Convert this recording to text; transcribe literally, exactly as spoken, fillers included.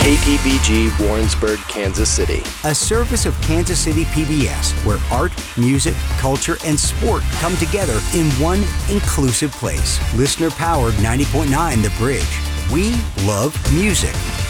K P B G Warrensburg, Kansas City. A service of Kansas City P B S, where art, music, culture, and sport come together in one inclusive place. Listener-powered ninety point nine The Bridge. We love music.